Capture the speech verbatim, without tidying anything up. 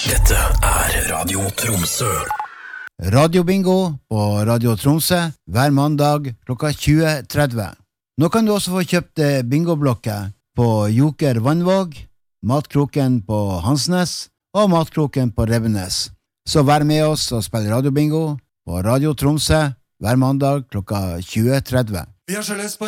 Dette er Radio Tromsø. Radio Bingo på Radio Tromsø hver mandag klokka tjue tretti. Nå kan du også få kjøpt bingoblokket på Joker Vannvåg, Matkroken på Hansnes og Matkroken på Revenes. Så vær med oss og spill Radio Bingo på Radio Tromsø hver mandag klokka tjue tretti. Vi har så lyst på